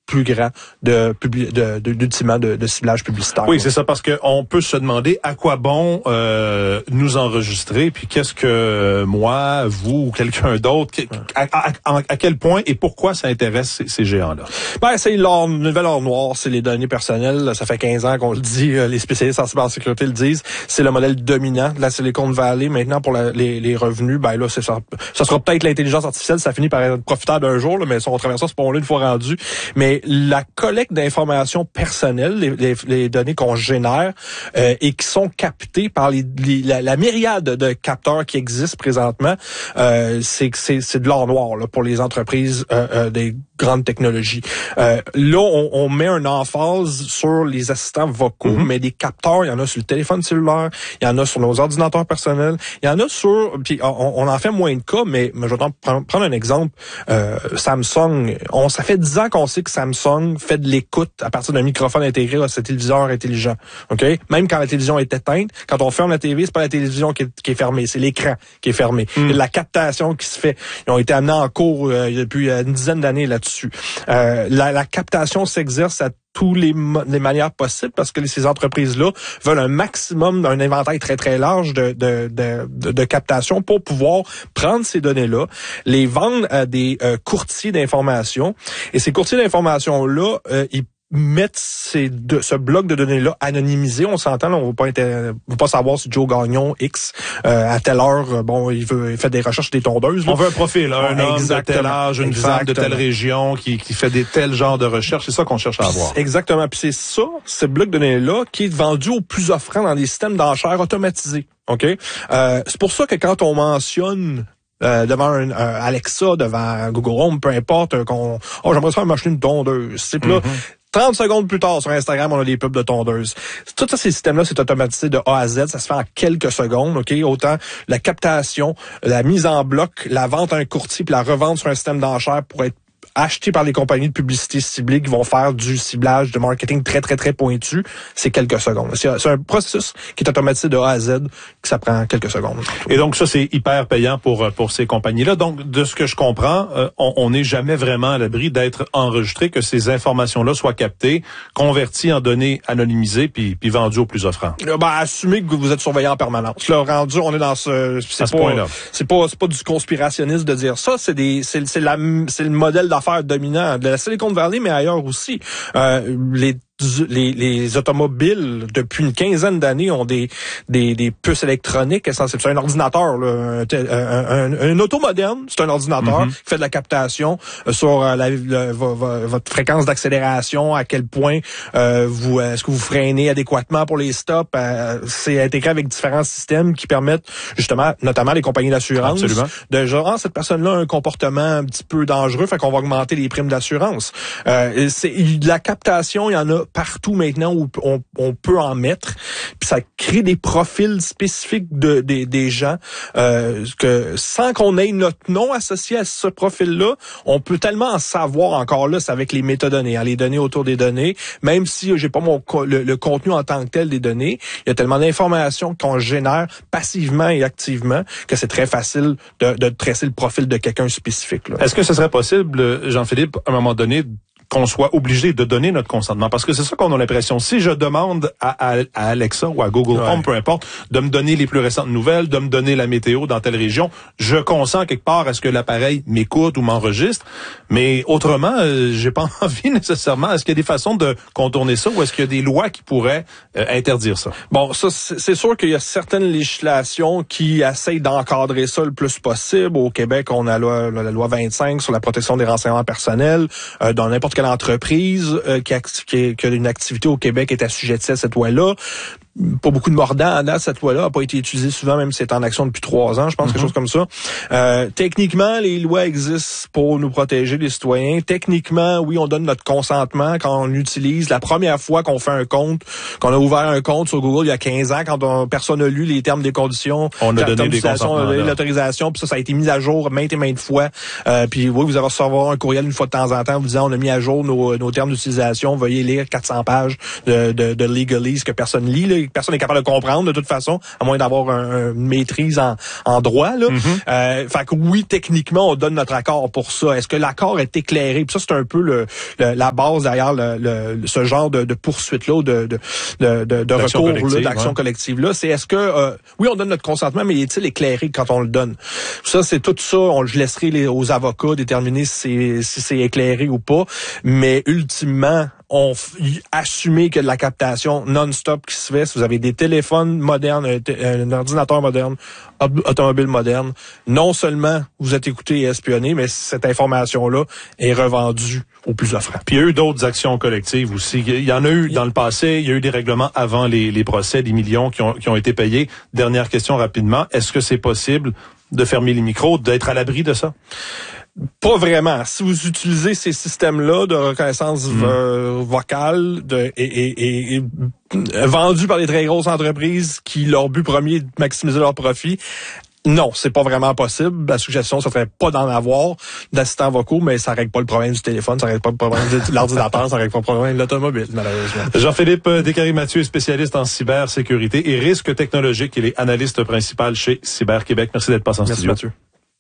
plus grand d'ultimement de ciblage publicitaire. Oui, c'est ça, parce que on peut se demander à quoi bon nous enregistrer, puis qu'est-ce que moi, vous ou quelqu'un d'autre, à quel point et pourquoi ça intéresse ces géants-là? Ben, c'est leur nouvelle or noire, c'est les données personnelles. Ça fait 15 ans qu'on le dit, les spécialistes en cybersécurité le disent. C'est le modèle dominant de la Silicon Valley. Maintenant, pour les revenus, ben là, ça sera peut-être l'intelligence artificielle. Ça finit par être profitable un jour, là, mais on traverse ça, ce pont-là une fois rendu. Mais la collecte d'informations personnelles, les données qu'on génère et qui sont captées par la myriade de capteurs qui existent présentement, c'est de l'or noir là, pour les entreprises des grandes technologies. Là, on met un emphase sur les assistants vocaux, mais des capteurs, il y en a sur le téléphone cellulaire, il y en a sur nos ordinateurs personnels, il y en a sur, puis on en fait moins de cas, mais je vais prendre un exemple. Samsung, ça fait 10 ans qu'on sait que Samsung fait de l'écoute à partir d'un microphone intégré à ce téléviseur intelligent. OK? Même quand la télévision est éteinte, quand on ferme la TV, c'est pas la télévision qui est fermée, c'est l'écran qui est fermé. Et la captation qui se fait. Ils ont été amenés en cours depuis une dizaine d'années là-dessus. La captation s'exerce à tous les manières possibles parce que ces entreprises-là veulent un maximum d'un inventaire très, très large de captation pour pouvoir prendre ces données-là, les vendre à des courtiers d'information. Et ces courtiers d'information-là, ils mettre ce bloc de données-là anonymisé. On s'entend, là, on veut pas savoir si Joe Gagnon X à telle heure, il fait des recherches des tondeuses. Là. On veut un profil, un homme de tel âge, une femme de telle région qui fait des tels genres de recherches. C'est ça qu'on cherche à avoir. Exactement. Puis c'est ça, ce bloc de données-là, qui est vendu au plus offrant dans des systèmes d'enchères automatisés. OK? C'est pour ça que quand on mentionne devant un Alexa, devant Google Home, peu importe, j'aimerais ça m'acheter une tondeuse. C'est là. 30 secondes plus tard, sur Instagram, on a des pubs de tondeuses. Tous ces systèmes-là, c'est automatisé de A à Z. Ça se fait en quelques secondes, OK? Autant la captation, la mise en bloc, la vente à un courtier, puis la revente sur un système d'enchères pour être acheté par les compagnies de publicité ciblées qui vont faire du ciblage de marketing très, très, très pointu, c'est quelques secondes. C'est un processus qui est automatisé de A à Z, que ça prend quelques secondes. Et donc, ça, c'est hyper payant pour ces compagnies-là. Donc, de ce que je comprends, on n'est jamais vraiment à l'abri d'être enregistré, que ces informations-là soient captées, converties en données anonymisées, puis vendues aux plus offrants. Assumez que vous êtes surveillé en permanence. Là, rendu, on est dans ce point-là. C'est pas du conspirationniste de dire ça. C'est le modèle d'affaires dominant de la Silicon Valley, mais ailleurs aussi. Les automobiles, depuis une quinzaine d'années, ont des puces électroniques essentielles. C'est un ordinateur, là, un auto moderne, c'est un ordinateur qui fait de la captation sur votre fréquence d'accélération, à quel point est-ce que vous freinez adéquatement pour les stops. C'est intégré avec différents systèmes qui permettent justement, notamment les compagnies d'assurance, de genre, cette personne-là a un comportement un petit peu dangereux, fait qu'on va augmenter les primes d'assurance. La captation, il y en a partout maintenant où on peut en mettre, puis ça crée des profils spécifiques des gens que sans qu'on ait notre nom associé à ce profil-là, on peut tellement en savoir encore là, c'est avec les métadonnées, les données autour des données, même si j'ai pas le contenu en tant que tel des données, il y a tellement d'informations qu'on génère passivement et activement que c'est très facile de tracer le profil de quelqu'un spécifique. Là. Est-ce que ce serait possible, Jean-Philippe, à un moment donné, qu'on soit obligé de donner notre consentement? Parce que c'est ça qu'on a l'impression. Si je demande à Alexa ou à Google Home, peu importe, de me donner les plus récentes nouvelles, de me donner la météo dans telle région, je consens quelque part à ce que l'appareil m'écoute ou m'enregistre. Mais autrement, j'ai pas envie nécessairement. Est-ce qu'il y a des façons de contourner ça ou est-ce qu'il y a des lois qui pourraient interdire ça? Bon, ça, c'est sûr qu'il y a certaines législations qui essayent d'encadrer ça le plus possible. Au Québec, on a la loi 25 sur la protection des renseignements personnels. Dans n'importe quelle entreprise qui a une activité au Québec est assujettie à cette loi-là. Pas beaucoup de mordants à date, cette loi-là n'a pas été utilisée souvent, même si c'est en action depuis 3 ans, je pense, quelque chose comme ça. Techniquement, les lois existent pour nous protéger, les citoyens. Techniquement, oui, on donne notre consentement quand on utilise. La première fois qu'on fait un compte, qu'on a ouvert un compte sur Google il y a 15 ans, quand personne n'a lu les termes des conditions, on a donné des consentements, l'autorisation, puis ça a été mis à jour maintes et maintes fois. Puis oui, vous allez recevoir un courriel une fois de temps en temps vous disant on a mis à jour nos termes d'utilisation, veuillez lire 400 pages de legalese que personne lit, là, personne n'est capable de comprendre de toute façon, à moins d'avoir une maîtrise en droit. Là. Fait que oui, techniquement, on donne notre accord pour ça. Est-ce que l'accord est éclairé? Puis ça, c'est un peu la base derrière ce genre de poursuite-là ou de recours d'action collective-là. C'est est-ce que oui, on donne notre consentement, mais est-il éclairé quand on le donne? Ça, c'est tout ça. Je laisserai aux avocats déterminer si c'est éclairé ou pas. Mais ultimement, assumer que de la captation non-stop qui se fait, si vous avez des téléphones modernes, un ordinateur moderne, automobile moderne, non seulement vous êtes écouté et espionné, mais cette information-là est revendue au plus offrant. Puis il y a eu d'autres actions collectives aussi. Il y en a eu dans le passé, il y a eu des règlements avant les procès, des millions qui ont été payés. Dernière question rapidement, est-ce que c'est possible de fermer les micros, d'être à l'abri de ça? Pas vraiment. Si vous utilisez ces systèmes-là de reconnaissance vocale et vendus par des très grosses entreprises qui, leur but premier est de maximiser leur profit, non, c'est pas vraiment possible. La suggestion, ça serait pas d'en avoir d'assistants vocaux, mais ça règle pas le problème du téléphone, ça règle pas le problème de l'ordinateur, ça règle pas le problème de l'automobile, malheureusement. Jean-Philippe Descaries-Mathieu est spécialiste en cybersécurité et risques technologiques. Il est analyste principal chez Cyber-Québec. Merci d'être passé en studio. Merci, Mathieu.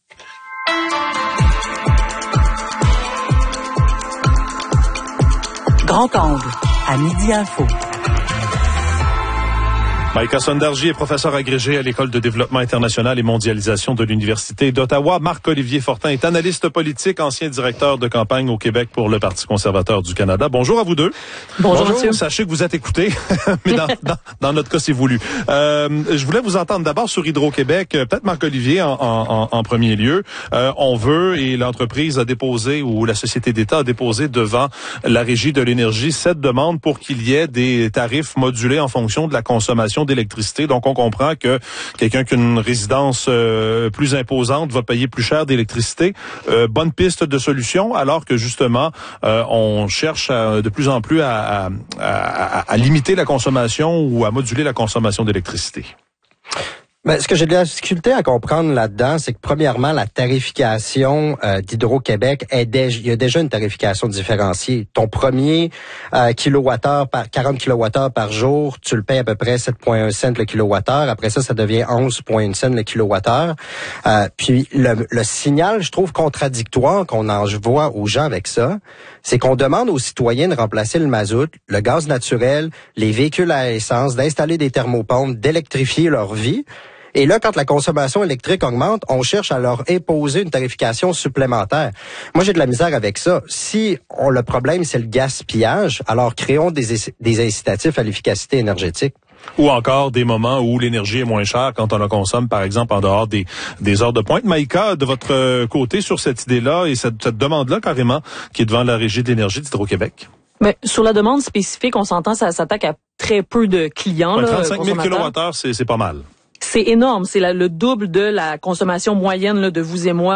Grand angle, à Midi Info. Maïka Sondarji est professeur agrégé à l'École de développement international et mondialisation de l'Université d'Ottawa. Marc-Olivier Fortin est analyste politique, ancien directeur de campagne au Québec pour le Parti conservateur du Canada. Bonjour à vous deux. Bonjour. Sachez que vous êtes écoutés, mais dans notre cas, c'est voulu. Je voulais vous entendre d'abord sur Hydro-Québec, peut-être Marc-Olivier en premier lieu. On veut, et l'entreprise a déposé, ou la société d'État a déposé devant la Régie de l'énergie cette demande pour qu'il y ait des tarifs modulés en fonction de la consommation d'électricité. Donc, on comprend que quelqu'un qui a une résidence plus imposante va payer plus cher d'électricité. Bonne piste de solution, alors que justement, on cherche de plus en plus à limiter la consommation ou à moduler la consommation d'électricité. Ben, ce que j'ai de la difficulté à comprendre là-dedans, c'est que premièrement, la tarification d'Hydro-Québec il y a déjà une tarification différenciée. Ton premier kilowattheure par 40 kWh par jour, tu le payes à peu près 7,1 cents le kilowattheure. Après ça devient 11,1 cents le kilowattheure. Puis le signal, je trouve contradictoire qu'on envoie aux gens avec ça, c'est qu'on demande aux citoyens de remplacer le mazout, le gaz naturel, les véhicules à essence, d'installer des thermopompes, d'électrifier leur vie. Et là, quand la consommation électrique augmente, on cherche à leur imposer une tarification supplémentaire. Moi, j'ai de la misère avec ça. Si le problème, c'est le gaspillage, alors créons des incitatifs à l'efficacité énergétique. Ou encore des moments où l'énergie est moins chère quand on la consomme, par exemple, en dehors des heures de pointe. Maïka, de votre côté, sur cette idée-là et cette demande-là, carrément, qui est devant la Régie de l'énergie d'Hydro-Québec? Mais sur la demande spécifique, on s'entend, ça s'attaque à très peu de clients. Ouais, 35 000 kWh, c'est pas mal. C'est énorme, c'est le double de la consommation moyenne là, de vous et moi,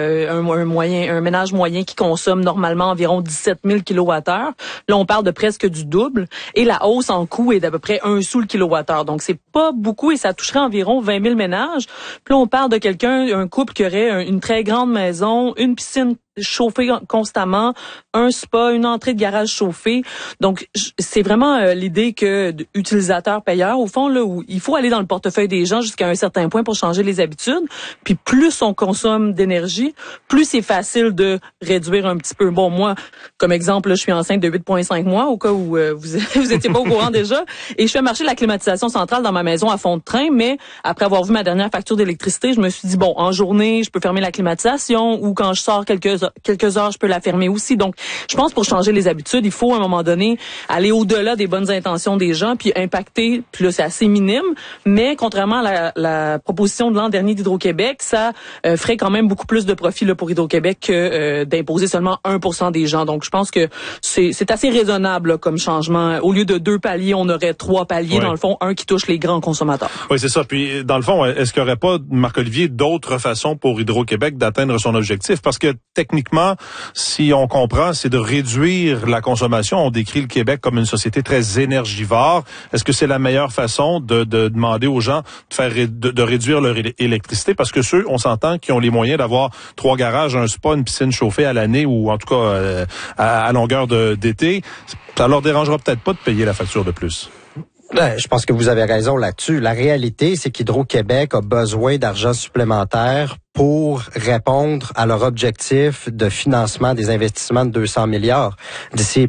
un ménage moyen qui consomme normalement environ 17 000 kWh. Là, on parle de presque du double et la hausse en coût est d'à peu près 1 sou le kilowattheure. Donc, c'est pas beaucoup et ça toucherait environ 20 000 ménages. Puis là, on parle de un couple qui aurait une très grande maison, une piscine chauffée constamment, un spa, une entrée de garage chauffée. Donc, c'est vraiment l'idée que utilisateur-payeur, au fond, là, où il faut aller dans le portefeuille des gens jusqu'à un certain point pour changer les habitudes. Puis plus on consomme d'énergie, plus c'est facile de réduire un petit peu. Bon, moi, comme exemple, là, je suis enceinte de 8,5 mois, au cas où vous étiez pas au courant déjà, et je fais marcher la climatisation centrale dans ma maison à fond de train, mais après avoir vu ma dernière facture d'électricité, je me suis dit, bon, en journée, je peux fermer la climatisation, ou quand je sors quelques heures, je peux la fermer aussi. Donc, je pense pour changer les habitudes, il faut à un moment donné aller au-delà des bonnes intentions des gens, puis impacter, puis là, c'est assez minime, mais contrairement à la proposition de l'an dernier d'Hydro-Québec, ça ferait quand même beaucoup plus de profit là, pour Hydro-Québec que d'imposer seulement 1% des gens. Donc, je pense que c'est assez raisonnable là, comme changement. Au lieu de 2 paliers, on aurait 3 paliers, dans le fond, un qui touche les grands consommateurs. Oui, c'est ça. Puis, dans le fond, est-ce qu'il n'y aurait pas, Marc-Olivier, d'autres façons pour Hydro-Québec d'atteindre son objectif? Parce que, techniquement, si on comprend, c'est de réduire la consommation. On décrit le Québec comme une société très énergivore. Est-ce que c'est la meilleure façon de demander aux gens de réduire leur électricité? Parce que ceux, on s'entend, qui ont les moyens d'avoir 3 garages, un spa, une piscine chauffée à l'année ou en tout cas à longueur d'été, ça leur dérangera peut-être pas de payer la facture de plus. Je pense que vous avez raison là-dessus. La réalité, c'est qu'Hydro-Québec a besoin d'argent supplémentaire pour répondre à leur objectif de financement des investissements de 200 milliards d'ici